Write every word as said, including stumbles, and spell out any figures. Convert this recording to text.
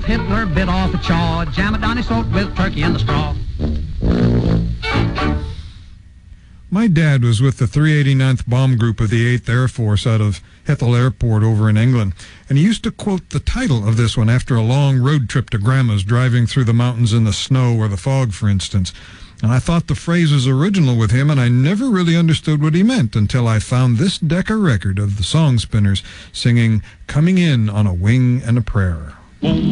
Adolf Hitler bit off a chaw, jam it down his throat with turkey and the straw. My dad was with the three eighty-ninth Bomb Group of the eighth Air Force out of Heathrow Airport over in England, and he used to quote the title of this one after a long road trip to Grandma's, driving through the mountains in the snow or the fog, for instance. And I thought the phrase was original with him, and I never really understood what he meant until I found this Decca record of the Song Spinners singing Coming In on a Wing and a Prayer.